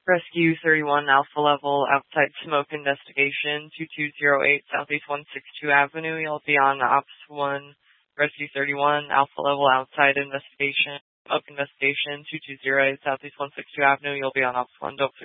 Rescue 31 Alpha Level outside smoke investigation 2208 Southeast 162 Avenue. You'll be on Ops 1. Rescue 31 Alpha Level outside investigation. Smoke investigation 2208 Southeast 162 Avenue. You'll be on Ops 1. Don't